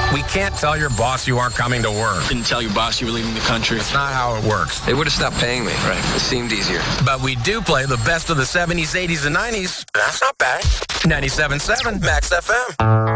We can't tell your boss you aren't coming to work. Didn't tell your boss you were leaving the country. It's not how it works. They would have stopped paying me. Right. It seemed easier. But we do play the best of the 70s, 80s, and 90s. That's not bad. 97.7 Max FM.